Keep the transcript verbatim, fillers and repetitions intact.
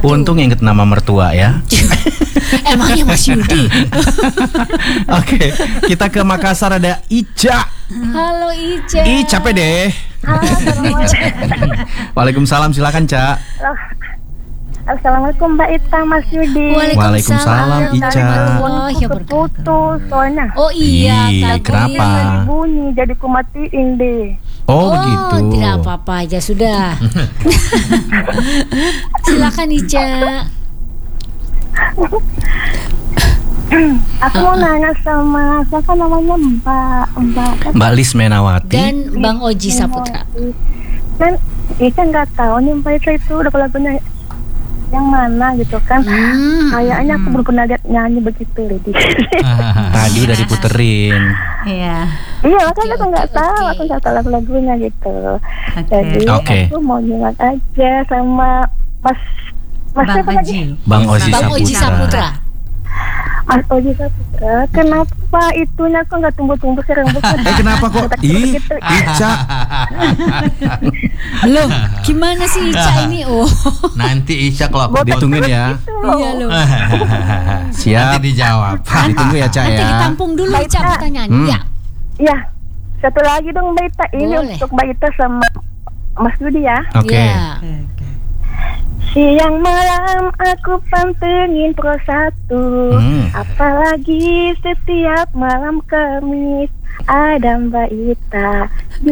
Untung inget nama mertua ya. Emangnya Mas Yudi? Oke, kita ke Makassar, ada Ica. Halo Ica. Ih, capek deh. Waalaikumsalam, silakan Ca. Assalamualaikum Mbak Ita, Mas Yudi. Waalaikumsalam Ica. Oh, ya berkata. Putus soalnya. Oh iya, Ih, takut. kenapa? Bunyi jadi kumatiin deh. Oh, Oh, begitu. tidak apa-apa aja sudah. Silakan Ica. Aku mau nanya sama siapa namanya Mbak Mbak Mbak Lis Menawati. Dan Bang Oji Saputra. Kan Ica nggak tahu nih Mbak Ita itu udah lagunya yang mana gitu kan. Hmm. Kayaknya aku belum pernah lihat nyanyi begitu Lady. Tadi udah diputerin. Iya. Iya, kan aku nggak Oke, tahu, oke. aku nggak tahu lagu-lagunya gitu. Oke. Jadi Oke. aku mau nyimak aja sama Mas Mas Bang siapa lagi? Oji. Bang Oji Bang Oji Saputra. Saputra. Mas Oji Saputra. Kenapa itunya kok nggak tumbuh-tumbuh sih rambutnya? Eh, kenapa kok? Ih, Gitu. Ica. Loh, gimana sih Ica ini? Oh. Nanti Ica kalau aku Ditungguin ya. Iya loh. Siap. Nanti dijawab. Ditunggu ya Ca Nanti ya. ditampung dulu Ica pertanyaan. Hmm. Ya. Ya, satu lagi dong Mbak Ita. Ini Boleh. untuk Mbak Ita sama Mas Yudi ya. Oke. Ya. Siang malam aku pantengin Pro satu. Hmm. Apalagi setiap malam Kamis ada Mbak Ita.